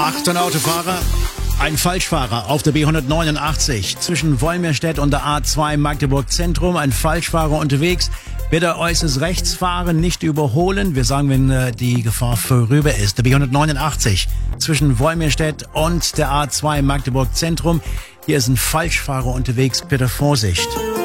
Achtung Autofahrer, ein Falschfahrer auf der B189 zwischen Wolmirstedt und der A2 Magdeburg Zentrum. Ein Falschfahrer unterwegs. Bitte äußerst rechts fahren, nicht überholen. Wir sagen, wenn die Gefahr vorüber ist. Der B189 zwischen Wolmirstedt und der A2 Magdeburg Zentrum. Hier ist ein Falschfahrer unterwegs. Bitte Vorsicht.